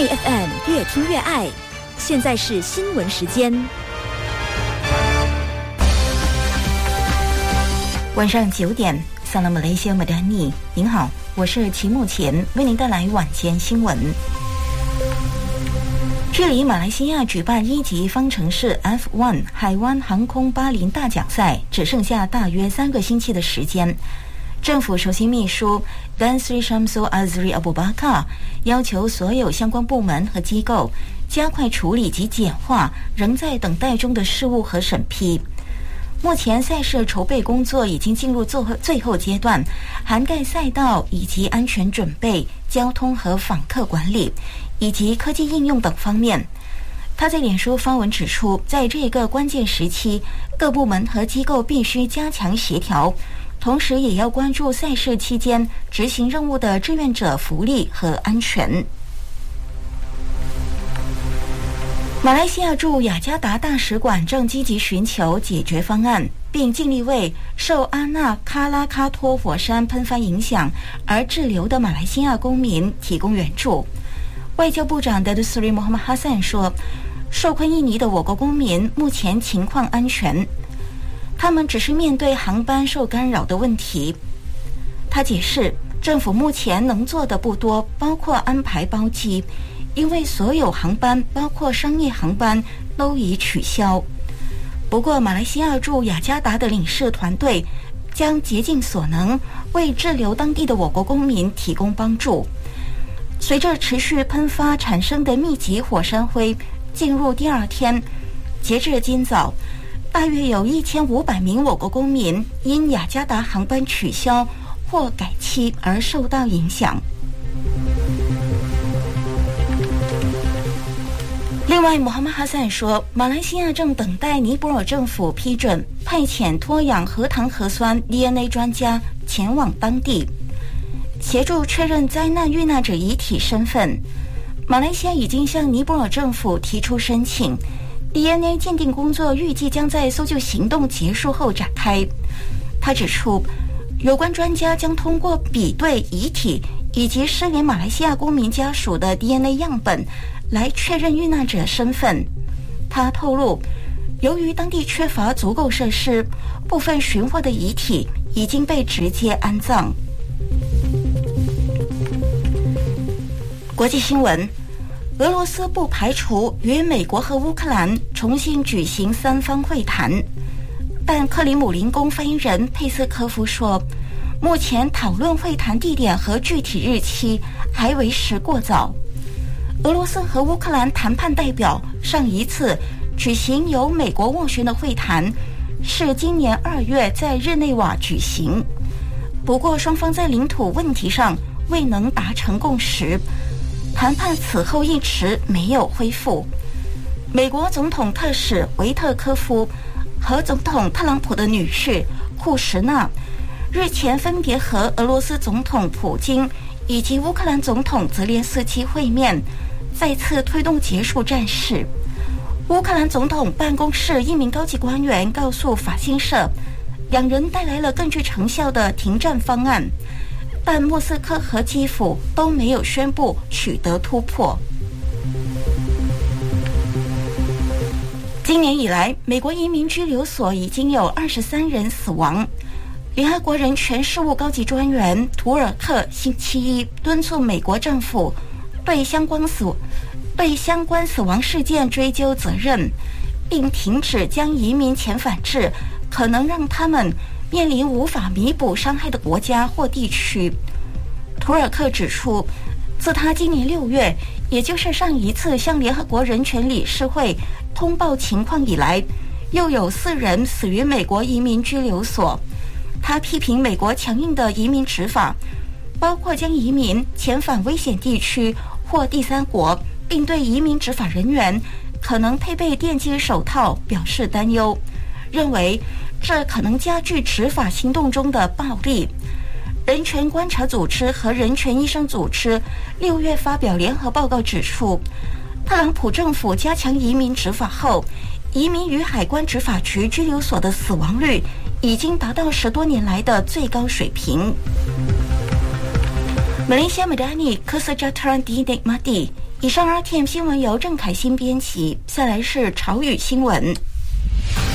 My FM 越听越爱。现在是新闻时间。 晚上9点，萨拉马雷西亚马丹尼，您好，我是齐木前，为您带来晚间新闻。距离马来西亚举办1级方程式 F1 海湾航空巴林大奖赛只剩下大约3个星期的时间。政府首席秘书 Dan Sri Shamsul Azri Abu Bakar 要求所有相关部门和机构加快处理及简化仍在等待中的事务和审批。目前赛事筹备工作已经进入最后阶段，涵盖赛道以及安全准备、交通和访客管理以及科技应用等方面。他在脸书发文指出，在这个关键时期，各部门和机构必须加强协调，同时也要关注赛事期间执行任务的志愿者福利和安全。马来西亚驻雅加达大使馆正积极寻求解决方案，并尽力为受阿纳卡拉卡托火山喷发影响而滞留的马来西亚公民提供援助。外交部长Datuk Seri Muhammad Hassan 说，受困印尼的我国公民目前情况安全，他们只是面对航班受干扰的问题。他解释，政府目前能做的不多，包括安排包机，因为所有航班，包括商业航班，都已取消。不过，马来西亚驻雅加达的领事团队将竭尽所能为滞留当地的我国公民提供帮助。随着持续喷发产生的密集火山灰进入第2天，截至今早，大约有1500名我国公民因雅加达航班取消或改期而受到影响。另外，穆罕默哈桑说，马来西亚正等待尼泊尔政府批准派遣脱氧核糖核酸 DNA 专家前往当地，协助确认灾难遇难者遗体身份。马来西亚已经向尼泊尔政府提出申请， DNA 鉴定工作预计将在搜救行动结束后展开。他指出，有关专家将通过比对遗体以及失联马来西亚公民家属的 DNA 样本来确认遇难者身份。他透露，由于当地缺乏足够设施，部分寻获的遗体已经被直接安葬。国际新闻，俄罗斯不排除与美国和乌克兰重新举行3方会谈，但克里姆林宫发言人佩斯科夫说，目前讨论会谈地点和具体日期还为时过早。俄罗斯和乌克兰谈判代表上一次举行由美国斡旋的会谈是今年2月在日内瓦举行，不过双方在领土问题上未能达成共识，谈判此后一直没有恢复。美国总统特使维特科夫和总统特朗普的女婿库什纳日前分别和俄罗斯总统普京以及乌克兰总统泽连斯基会面，再次推动结束战事。乌克兰总统办公室一名高级官员告诉法新社，两人带来了更具成效的停战方案，但莫斯科和基辅都没有宣布取得突破。今年以来，美国移民拘留所已经有23人死亡。联合国人权事务高级专员图尔克星期一敦促美国政府对相关死亡事件追究责任，并停止将移民遣返至可能让他们面临无法弥补伤害的国家或地区。图尔克指出，自他今年6月，也就是上一次向联合国人权理事会通报情况以来，又有4人死于美国移民拘留所。他批评美国强硬的移民执法，包括将移民遣返危险地区或第3国，并对移民执法人员可能配备电击手套表示担忧，认为这可能加剧执法行动中的暴力。人权观察组织和人权医生组织6月发表联合报告指出，特朗普政府加强移民执法后，移民与海关执法局拘留所的死亡率已经达到10多年来的最高水平。马来西亚马达尼科斯加特兰迪内马蒂以上 RTM 新闻由郑凯欣编辑，下来是潮语新闻。